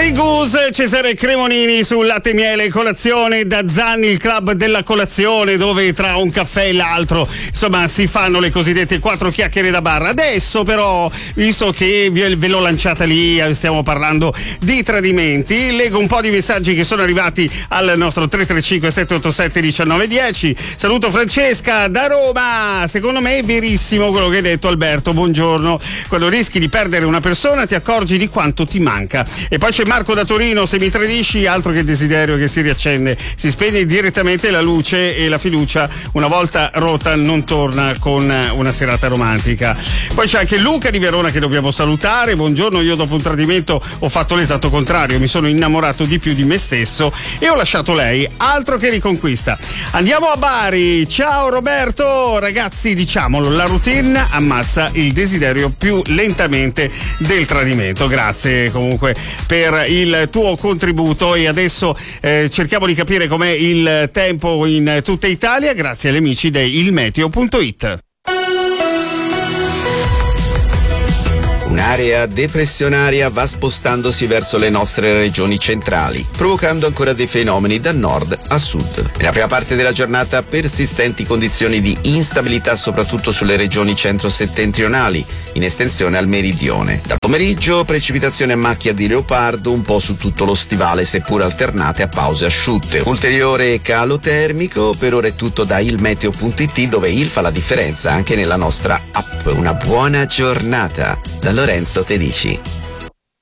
Grey Goose, Cesare Cremonini sul Latte e Miele, colazione da Zanni, il club della colazione, dove tra un caffè e l'altro insomma si fanno le cosiddette 4 chiacchiere da bar. Adesso però, visto che ve l'ho lanciata lì, stiamo parlando di tradimenti, leggo un po' di messaggi che sono arrivati al nostro 335 787 1910. Saluto Francesca da Roma. Secondo me è verissimo quello che hai detto, Alberto, buongiorno. Quando rischi di perdere una persona ti accorgi di quanto ti manca. E poi c'è Marco da Torino: se mi tradisci, altro che desiderio che si riaccende, si spegne direttamente la luce e la fiducia una volta rotta non torna con una serata romantica. Poi c'è anche Luca di Verona che dobbiamo salutare. Buongiorno, io dopo un tradimento ho fatto l'esatto contrario, mi sono innamorato di più di me stesso e ho lasciato lei, altro che riconquista. Andiamo a Bari. Ciao Roberto. Ragazzi, diciamolo, la routine ammazza il desiderio più lentamente del tradimento. Grazie comunque per il tuo contributo e adesso cerchiamo di capire com'è il tempo in tutta Italia grazie agli amici di ilmeteo.it. Un'area depressionaria va spostandosi verso le nostre regioni centrali, provocando ancora dei fenomeni da nord a sud. Nella prima parte della giornata persistenti condizioni di instabilità soprattutto sulle regioni centro-settentrionali, in estensione al meridione. Dal pomeriggio precipitazioni a macchia di leopardo un po' su tutto lo stivale, seppur alternate a pause asciutte. Ulteriore calo termico, per ora è tutto da ilmeteo.it, dove il fa la differenza anche nella nostra app. Una buona giornata da Lorenzo Tedici.